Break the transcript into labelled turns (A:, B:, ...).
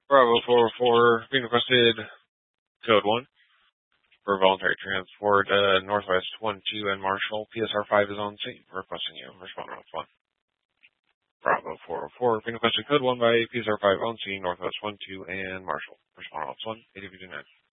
A: Bravo 404, being requested code 1 for voluntary transport, Northwest 12 and Marshall. PSR 5 is on scene, requesting you. Respond on 1. Bravo 404, being requested code 1 by PSR 5 on scene, Northwest 12 and Marshall. Respond on 1, 8059.